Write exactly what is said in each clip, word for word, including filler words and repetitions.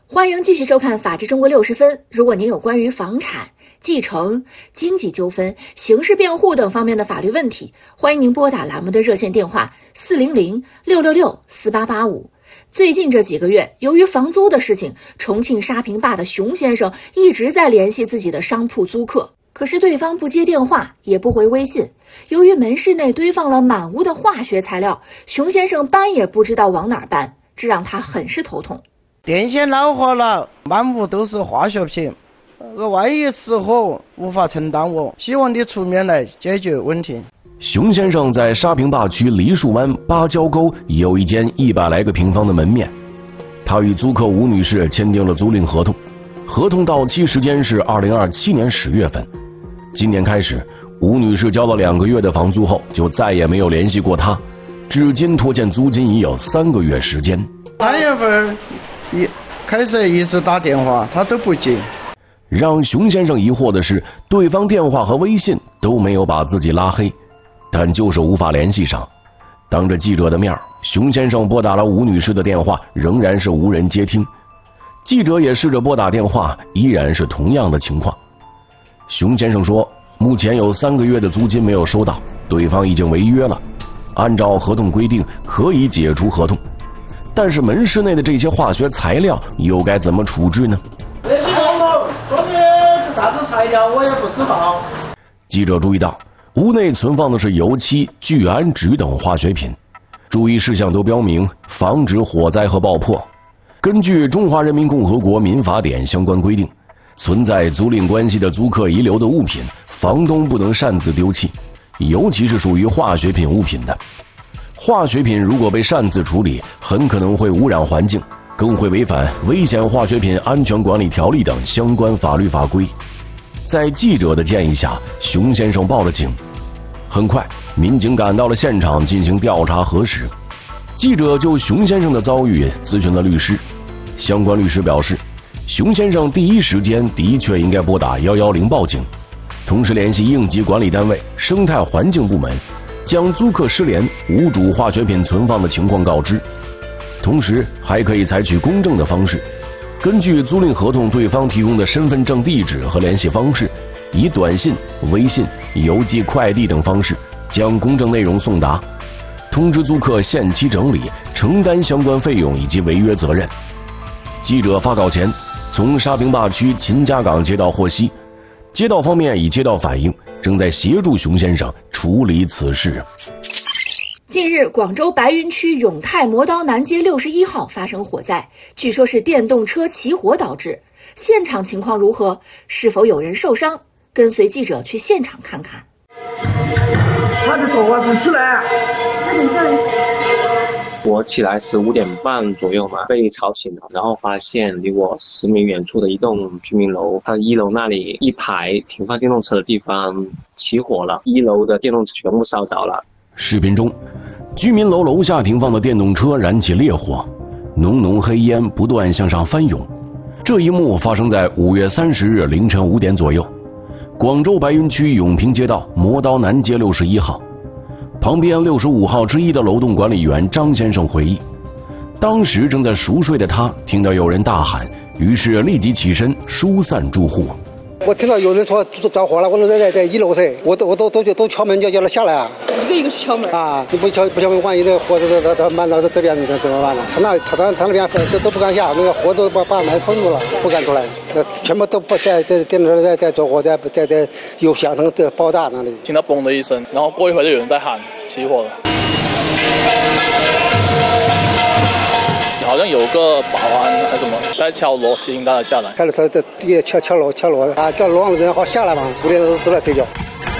欢迎继续收看《法治中国六十分》。如果您有关于房产、继承、经济纠纷、刑事辩护等方面的法律问题，欢迎您拨打栏目的热线电话四零零六六六四八八五。最近这几个月，由于房租的事情，重庆沙坪坝的熊先生一直在联系自己的商铺租客，可是对方不接电话，也不回微信。由于门市内堆放了满屋的化学材料，熊先生搬也不知道往哪儿搬，这让他很是头痛。 电线老化了，满屋都是化学品，万一失火无法承担我，希望你出面来解决问题。 熊先生在沙坪坝区梨树湾芭蕉沟有一间一百来个平方的门面，他与租客吴女士签订了租赁合同，合同到期时间是二零二七年十月份。今年开始，吴女士交了两个月的房租后，就再也没有联系过他，至今拖欠租金已有三个月时间。 三月份一开始一直打电话，他都不接。 让熊先生疑惑的是，对方电话和微信都没有把自己拉黑，但就是无法联系上。当着记者的面，熊先生拨打了吴女士的电话，仍然是无人接听。记者也试着拨打电话，依然是同样的情况。熊先生说，目前有三个月的租金没有收到，对方已经违约了，按照合同规定可以解除合同，但是门市内的这些化学材料又该怎么处置呢？ 你懂了，说的是啥子材料我也不知道。 记者注意到，屋内存放的是油漆、聚氨酯等化学品，注意事项都标明防止火灾和爆破。根据《中华人民共和国民法典》相关规定，存在租赁关系的租客遗留的物品，房东不能擅自丢弃，尤其是属于化学品物品的。化学品如果被擅自处理，很可能会污染环境，更会违反《危险化学品安全管理条例》等相关法律法规。在记者的建议下，熊先生报了警。很快，民警赶到了现场进行调查核实。记者就熊先生的遭遇咨询了律师，相关律师表示，熊先生第一时间的确应该拨打一一零报警，同时联系应急管理单位生态环境部门，将租客失联无主化学品存放的情况告知。同时还可以采取公证的方式，根据租赁合同对方提供的身份证地址和联系方式，以短信、微信、邮寄、快递等方式将公证内容送达，通知租客限期整理，承担相关费用以及违约责任。记者发稿前从沙坪坝区秦家岗街道获悉，街道方面已接到反映，正在协助熊先生处理此事。 近日，广州白云区永泰磨刀南街六十一号发生火灾，据说是电动车起火导致。现场情况如何？是否有人受伤？跟随记者去现场看看。 他的昨晚是起来， 我起来是五点半左右嘛，被吵醒了，然后发现离我十米远处的一栋居民楼，它一楼那里一排停放电动车的地方起火了，一楼的电动车全部烧着了。 视频中，居民楼楼下停放的电动车燃起烈火，浓浓黑烟不断向上翻涌。这一幕发生在五月三十日凌晨五点左右，广州白云区永平街道磨刀南街六十一号。旁边六十五号之一的楼栋管理员张先生回忆，当时正在熟睡的他听到有人大喊，于是立即起身疏散住户。 我听到有人说着火了，我说在在一楼噻，我都我都都都敲门叫叫他下来啊， 一个一个去敲门啊！你不敲不敲门，万一那火都都都满到这边怎怎么办呢？他那他他他那边都都不敢下，那个火都把把门封住了，不敢出来，那全部都不在在电动车在在着火，在在在有响声在爆炸那里。 听到嘣的一声，然后过一会儿就有人在喊起火了。好像有个保安还是什么在敲锣提醒大家下来， 开的时候在也敲敲锣敲锣啊，叫楼上的人好下来嘛，五点都都在睡觉。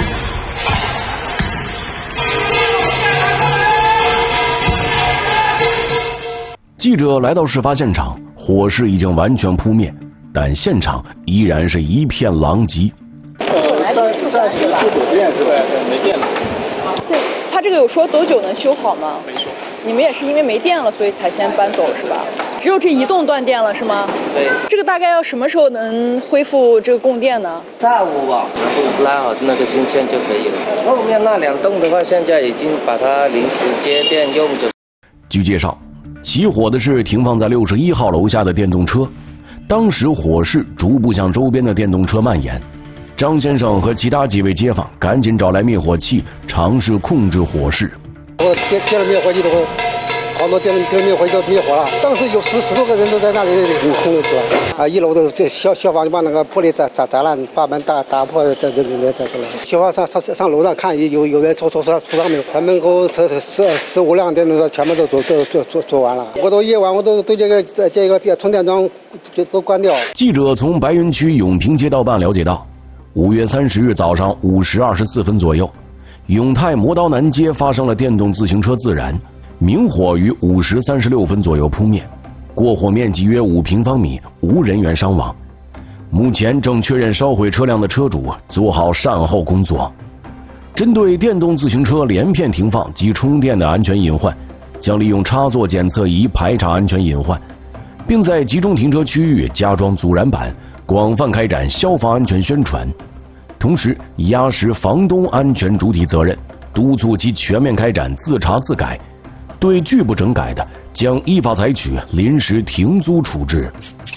记者来到事发现场，火势已经完全扑灭，但现场依然是一片狼藉。 在在修酒店是吧？没电了。 是，他这个有说多久能修好吗？ 没说。 你们也是因为没电了，所以才先搬走是吧？只有这一栋断电了是吗？ 对。 这个大概要什么时候能恢复这个供电呢？ 下午吧，然后拉好那个新线就可以了。后面那两栋的话，现在已经把它临时接电用着。 据介绍，起火的是停放在六十一号楼下的电动车， 当时火势逐步向周边的电动车蔓延。张先生和其他几位街坊赶紧找来灭火器，尝试控制火势。 我点点了灭火器之后，好多电电灭火器都灭火了。当时有十十多个人都在那里控制住了。啊，一楼的这消消防就把那个玻璃砸砸砸烂，把门打打破，这这这这这了。消防上上上楼上看，有有人受受伤受伤没有？他门口十十十五辆电动车全部都做都做做做完了。我都夜晚我都都这个这这个充电桩就都关掉。 记者从白云区永平街道办了解到，五月三十日早上五时二十四分左右，永泰磨刀南街发生了电动自行车自燃，明火于五时三十六分左右扑灭，过火面积约五平方米，无人员伤亡。目前正确认烧毁车辆的车主做好善后工作。针对电动自行车连片停放及充电的安全隐患，将利用插座检测仪排查安全隐患，并在集中停车区域加装阻燃板，广泛开展消防安全宣传，同时压实房东安全主体责任，督促其全面开展自查自改，对拒不整改的将依法采取临时停租处置。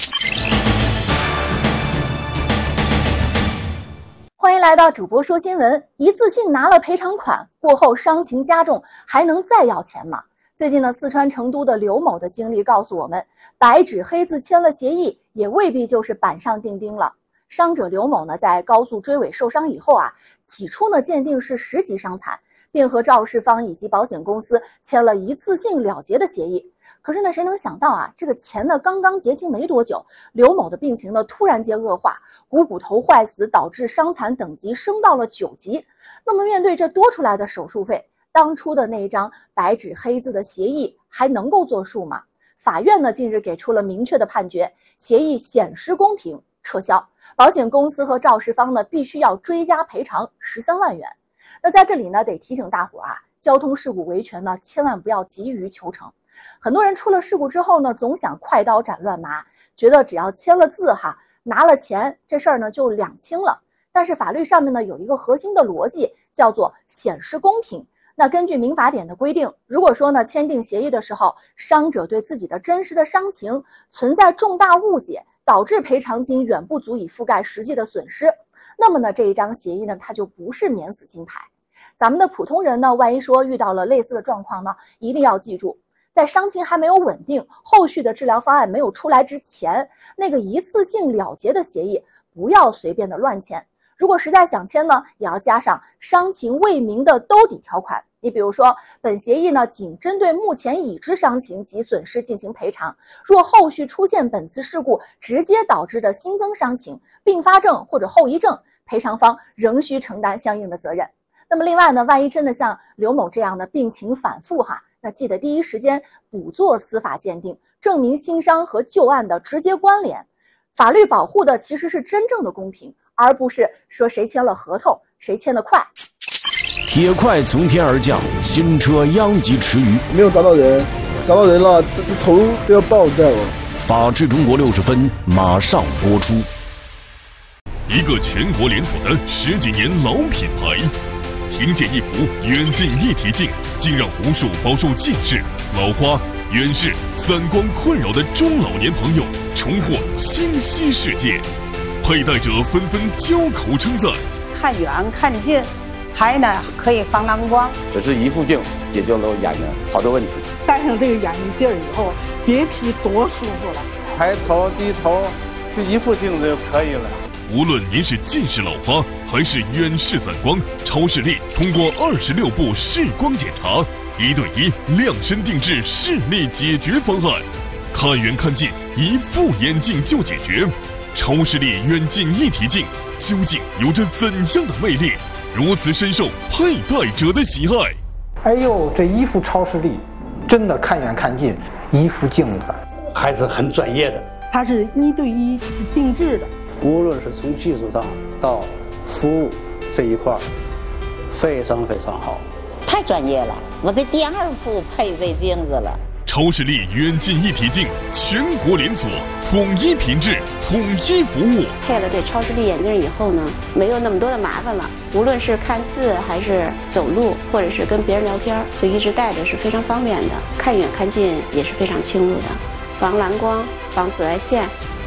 欢迎来到主播说新闻。一次性拿了赔偿款过后伤情加重，还能再要钱吗？最近呢，四川成都的刘某的经历告诉我们，白纸黑字签了协议，也未必就是板上钉钉了。伤者刘某呢，在高速追尾受伤以后啊，起初呢鉴定是十级伤残，便和肇事方以及保险公司签了一次性了结的协议。可是呢，谁能想到啊，这个钱呢刚刚结清没多久，刘某的病情呢突然间恶化，股骨头坏死，导致伤残等级升到了九级。那么面对这多出来的手术费，当初的那一张白纸黑字的协议还能够作数吗？法院呢近日给出了明确的判决，协议显失公平，撤销。保险公司和肇事方呢必须要追加赔偿十三万元。那在这里呢得提醒大伙啊，交通事故维权呢千万不要急于求成。很多人出了事故之后呢，总想快刀斩乱麻，觉得只要签了字哈，拿了钱，这事儿呢就两清了。但是法律上面呢有一个核心的逻辑，叫做显失公平。那根据民法典的规定，如果说呢签订协议的时候，伤者对自己的真实的伤情存在重大误解，导致赔偿金远不足以覆盖实际的损失，那么呢这一张协议呢它就不是免死金牌。咱们的普通人呢，万一说遇到了类似的状况呢，一定要记住，在伤情还没有稳定，后续的治疗方案没有出来之前，那个一次性了结的协议不要随便的乱签。如果实在想签呢，也要加上伤情未明的兜底条款。你比如说，本协议呢仅针对目前已知伤情及损失进行赔偿，若后续出现本次事故直接导致的新增伤情、并发症或者后遗症，赔偿方仍需承担相应的责任。那么另外呢，万一真的像刘某这样的病情反复哈，那记得第一时间补做司法鉴定，证明新伤和旧案的直接关联。法律保护的其实是真正的公平，而不是说谁签了合同谁签得快。 铁块从天而降，新车殃及池鱼。 没有找到人，找到人了，这只头都要爆掉了。 法治中国六十分马上播出。 一个全国连锁的十几年老品牌，凭借一幅远近一体镜，竟让无数饱受近视、老花、远视、散光困扰的中老年朋友重获清晰世界。佩戴者纷纷交口称赞， 看远看近，还呢可以防蓝光。 这是一副镜解决了眼的好多问题。 戴上这个眼镜以后，别提多舒服了。 抬头低头，就一副镜子就可以了。 无论您是近视老花还是远视散光，超视力通过二十六步视光检查，一对一量身定制视力解决方案，看远看近，一副眼镜就解决。超视力远近一体镜究竟有着怎样的魅力，如此深受佩戴者的喜爱？ 哎呦，这一副超视力真的看远看近，一副镜子还是很专业的。 它是一对一定制的， 无论是从技术上到服务这一块非常非常好， 太专业了。我这第二副配这镜子了。 超视力远近一体镜全国连锁，统一品质，统一服务。 配了这超视力眼镜以后呢，没有那么多的麻烦了。无论是看字还是走路，或者是跟别人聊天，就一直戴着是非常方便的。看远看近也是非常清楚的，防蓝光、防紫外线，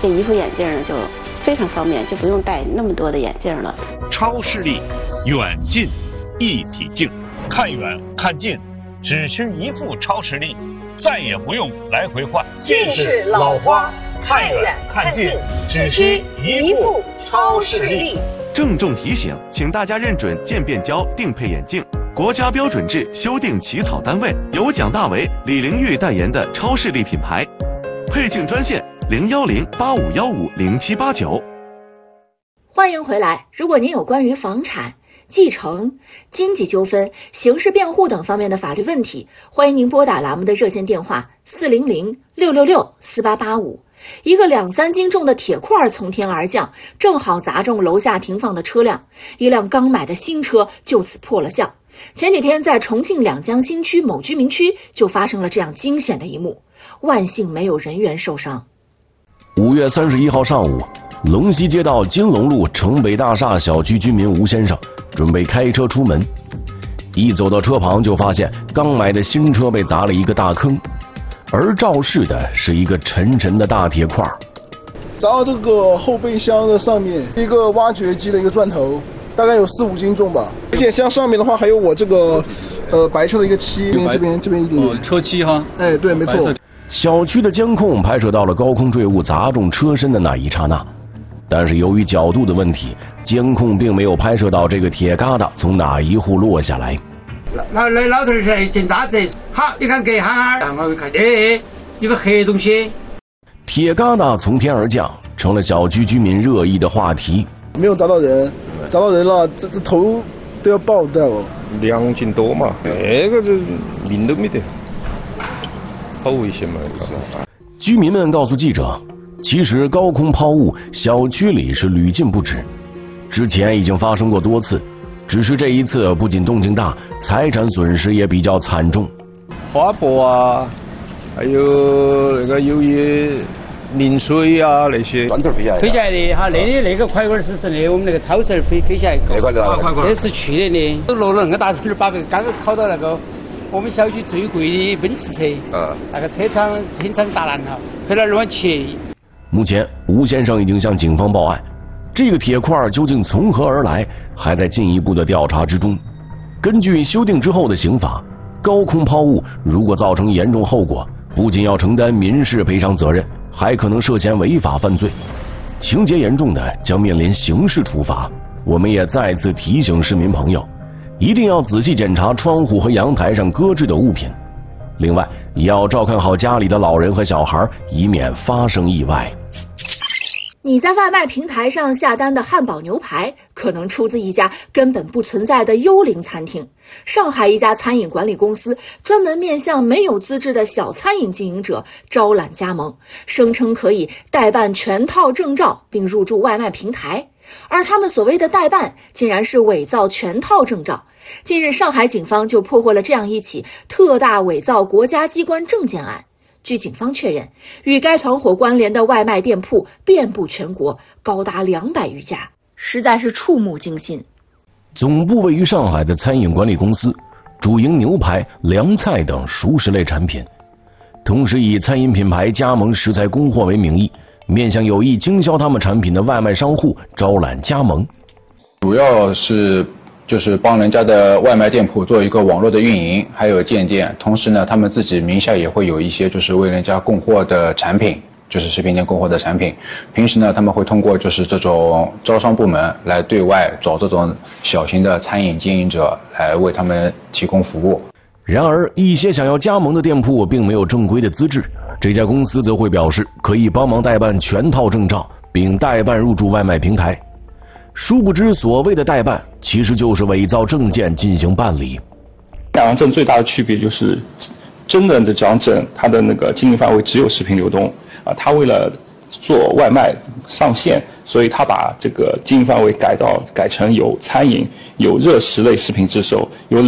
这一副眼镜呢就非常方便，就不用戴那么多的眼镜了。 超视力，远近一体镜，看远看近，只需一副超视力，再也不用来回换。 近视老花，看远看近，只需一副超视力。 郑重提醒，请大家认准渐变焦定配眼镜，国家标准制修订起草单位，由蒋大为、李玲玉代言的超视力品牌。配镜专线零幺零八五幺五零七八九。 欢迎回来。如果您有关于房产、继承、经济纠纷、刑事辩护等方面的法律问题，欢迎您拨打栏目的热线电话四零零六六六四八八五。一个两三斤重的铁块从天而降，正好砸中楼下停放的车辆，一辆刚买的新车就此破了相。前几天在重庆两江新区某居民区就发生了这样惊险的一幕，万幸没有人员受伤。 五月三十一号上午，龙溪街道金龙路城北大厦小区居民吴先生准备开车出门，一走到车旁就发现刚买的新车被砸了一个大坑，而肇事的是一个沉沉的大铁块， 砸到这个后备箱的上面，一个挖掘机的一个钻头，大概有四五斤重吧。而且像上面的话还有我这个呃白车的一个漆，这边这边这边一点点、 哦、车漆哈。 哎，对，没错。 小区的监控拍摄到了高空坠物砸中车身的那一刹那，但是由于角度的问题，监控并没有拍摄到这个铁疙瘩从哪一户落下来。 那那老头儿捡渣子，好，你看给哈，然后看，哎，一个黑东西。 铁疙瘩从天而降，成了小区居民热议的话题。 没有砸到人，砸到人了，这这头都要爆掉了。 两斤多嘛，那个这命都没得，好危险嘛！ 居民们告诉记者，其实高空抛物小区里是屡禁不止，之前已经发生过多次。只是这一次不仅动静大，财产损失也比较惨重。 花博啊，还有那个有一淋水啊那些， 砖头飞下来，飞下来的哈，那里那个块块是是那我们那个超市飞飞下来，那块的块块，这是去年的，都落了那个大头，把个刚刚考到那个我们小区最贵的奔驰车，啊，那个车厂天窗打烂了，赔了二万七。 目前吴先生已经向警方报案。这个铁块究竟从何而来，还在进一步的调查之中。根据修订之后的刑法，高空抛物如果造成严重后果，不仅要承担民事赔偿责任，还可能涉嫌违法犯罪，情节严重的将面临刑事处罚。我们也再次提醒市民朋友，一定要仔细检查窗户和阳台上搁置的物品，另外也要照看好家里的老人和小孩，以免发生意外。 你在外卖平台上下单的汉堡牛排，可能出自一家根本不存在的幽灵餐厅。上海一家餐饮管理公司专门面向没有资质的小餐饮经营者招揽加盟，声称可以代办全套证照并入驻外卖平台，而他们所谓的代办竟然是伪造全套证照。近日，上海警方就破获了这样一起特大伪造国家机关证件案。据警方确认，与该团伙关联的外卖店铺遍布全国，高达两百余家，实在是触目惊心。 总部位于上海的餐饮管理公司，主营牛排、凉菜等熟食类产品，同时以餐饮品牌加盟食材供货为名义，面向有意经销他们产品的外卖商户招揽加盟。 主要是就是帮人家的外卖店铺做一个网络的运营，还有建店，同时呢他们自己名下也会有一些就是为人家供货的产品，就是食品店供货的产品。平时呢他们会通过就是这种招商部门来对外找这种小型的餐饮经营者来为他们提供服务。 然而一些想要加盟的店铺并没有正规的资质，这家公司则会表示可以帮忙代办全套证照，并代办入驻外卖平台。殊不知所谓的代办其实就是伪造证件进行办理。 两张证最大的区别就是真人的这张证它的那个经营范围只有食品流动啊，他为了做外卖上线，所以他把这个经营范围改到改成有餐饮、有热食类食品制售、有